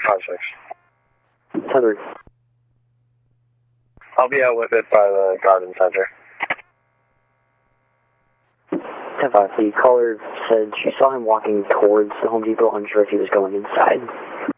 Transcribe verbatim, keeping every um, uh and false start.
five six. ten three. I'll be out with it by the garden center. ten five. The caller said she saw him walking towards the Home Depot, unsure if he was going inside.